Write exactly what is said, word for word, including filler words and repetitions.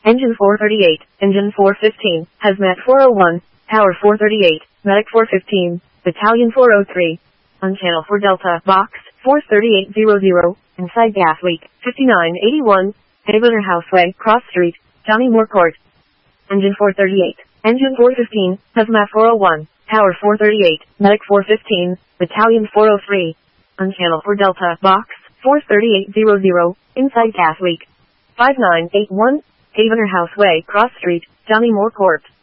Engine four thirty-eight, Engine four fifteen, Hazmat four oh one, Tower four thirty-eight, Medic four fifteen, Battalion four oh three. On channel four Delta, Box four thirty-eight hundred, inside gas leak, fifty-nine eighty-one, Havener Houseway, Cross Street, Johnny Moore Court. Engine four thirty-eight, Engine four fifteen, Hazmat four oh one, Tower four thirty-eight, Medic four fifteen, Battalion four oh three. On channel four Delta, Box four thirty-eight hundred, inside gas leak, five nine eight one, Havener Houseway, Cross Street, Johnny Moore Court.